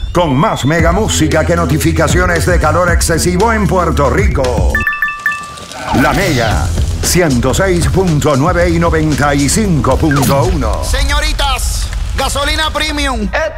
con más mega música que notificaciones de calor excesivo en Puerto Rico. La Mega 106.9 y 95.1. Señoritas, gasolina premium.